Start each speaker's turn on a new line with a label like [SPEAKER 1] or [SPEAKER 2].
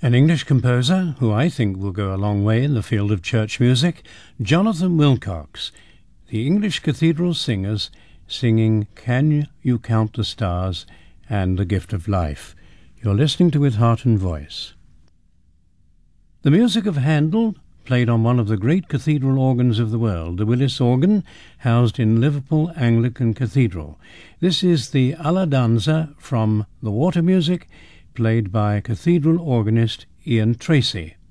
[SPEAKER 1] An English composer who I think will go a long way in the field of church music, Jonathan Wilcox, the English Cathedral Singers singing Can You Count the Stars and The Gift of Life. You're listening to With Heart and Voice. The music of Handel, played on one of the great cathedral organs of the world, the Willis organ, housed in Liverpool Anglican Cathedral. This is the Alla Danza from The Water Music, played by cathedral organist Ian Tracy.